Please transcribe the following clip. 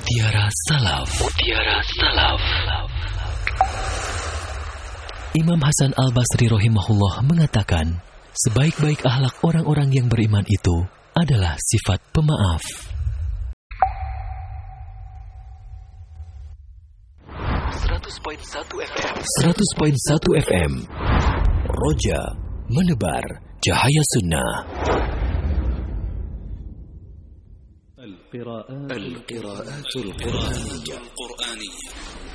Mutiara Salaf. Mutiara Salaf. Imam Hasan Al-Basri rahimahullah mengatakan, sebaik-baik akhlak orang-orang yang beriman itu adalah sifat pemaaf. 100.1 FM. Roja menebar cahaya sunnah. Al-Qira'atul Qur'aniyah.